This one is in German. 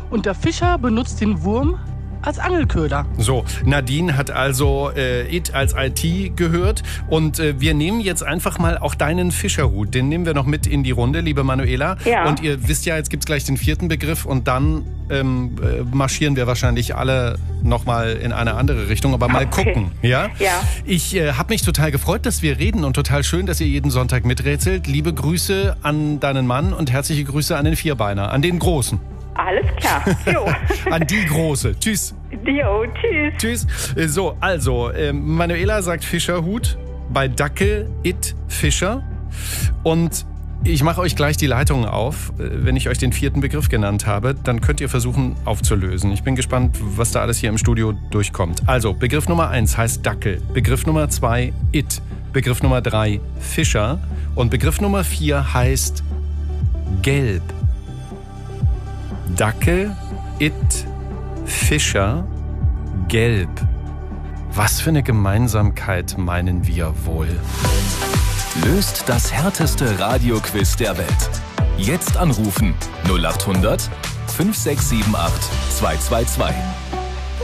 Und der Fischer benutzt den Wurm als Angelköder. So, Nadine hat also IT als IT gehört und wir nehmen jetzt einfach mal auch deinen Fischerhut. Den nehmen wir noch mit in die Runde, liebe Manuela. Ja. Und ihr wisst ja, jetzt gibt es gleich den 4. Begriff und dann marschieren wir wahrscheinlich alle nochmal in eine andere Richtung, aber mal gucken. Ja? Ja. Ich habe mich total gefreut, dass wir reden und total schön, dass ihr jeden Sonntag miträtselt. Liebe Grüße an deinen Mann und herzliche Grüße an den Vierbeiner, an den Großen. Alles klar. Jo. An die Große. Tschüss. Jo, tschüss. Tschüss. So, also, Manuela sagt Fischerhut, bei Dackel It Fischer. Und ich mache euch gleich die Leitung auf. Wenn ich euch den 4. Begriff genannt habe, dann könnt ihr versuchen aufzulösen. Ich bin gespannt, was da alles hier im Studio durchkommt. Also, Begriff Nummer 1 heißt Dackel. Begriff Nummer 2 It. Begriff Nummer 3 Fischer. Und Begriff Nummer 4 heißt Gelb. Dackel, It, Fischer, Gelb. Was für eine Gemeinsamkeit meinen wir wohl? Löst das härteste Radioquiz der Welt. Jetzt anrufen 0800 5678 222.